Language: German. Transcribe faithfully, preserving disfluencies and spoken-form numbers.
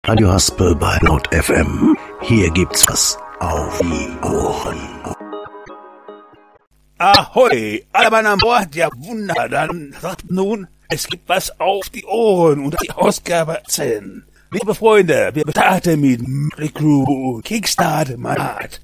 Radio Haspel bei Laut F M. Hier gibt's was auf die Ohren. Ahoi, alle Mann an Bord, ja Wunder, dann sagt nun, es gibt was auf die Ohren und die Ausgabe zehn. Liebe Freunde, wir starten mit Recruit Kickstart Manat.